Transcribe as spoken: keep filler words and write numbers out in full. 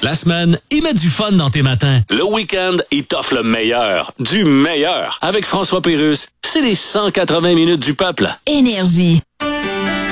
La semaine, il met du fun dans tes matins. Le week-end, il t'offre le meilleur, du meilleur. Avec François Pérusse, c'est les cent quatre-vingts minutes du peuple. Énergie.